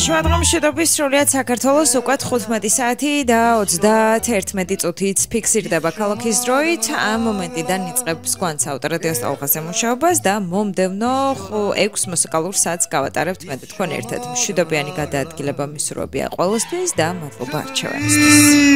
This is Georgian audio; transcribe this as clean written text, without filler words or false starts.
შემოდგომ მშვიდობის სრულიად საქართველოს უკვე 15 საათი და 31 წუთით ფიქსირდება ქალაქის დროით. ამ მომენტიდან იწყებს გვანც ავტორადიო სტალღაზე მუშაობას და მომდევნო 6 მუსიკალურ საათს გავატარებთ მე და თქვენ ერთად. მშვიდობიანი გადაადგილება მისურვებია ყველასთვის და მადლობა არჩევანისთვის.